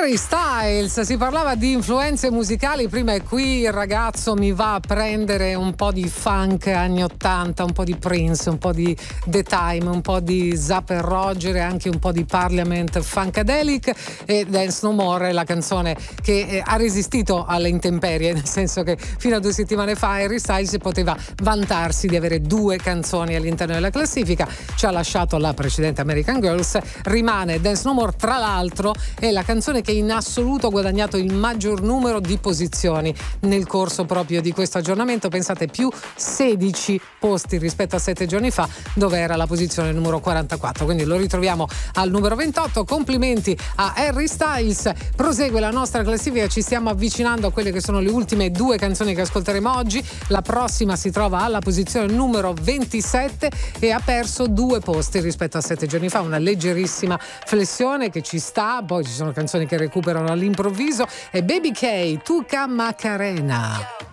Harry Styles, si parlava di influenze musicali, prima è qui il ragazzo mi va a prendere un po' di funk anni 80, un po' di Prince, un po' di The Time, un po' di Zapp & Roger e anche un po' di Parliament Funkadelic, e Dance No More è la canzone che ha resistito alle intemperie, nel senso che fino a 2 settimane fa Harry Styles poteva vantarsi di avere 2 canzoni all'interno della classifica, ci ha lasciato la precedente American Girls, rimane Dance No More, tra l'altro è la canzone che in assoluto ha guadagnato il maggior numero di posizioni nel corso proprio di questo aggiornamento. Pensate, più 16 posti rispetto a 7 giorni fa, dove era la posizione numero 44, quindi lo ritroviamo al numero 28. Complimenti a Harry Styles. Prosegue la nostra classifica, ci stiamo avvicinando a quelle che sono le ultime 2 canzoni che ascolteremo oggi. La prossima si trova alla posizione numero 27 e ha perso 2 posti rispetto a 7 giorni fa, una leggerissima flessione che ci sta. Poi ci sono canzoni che recuperano all'improvviso, e Baby K, Tuca Macarena.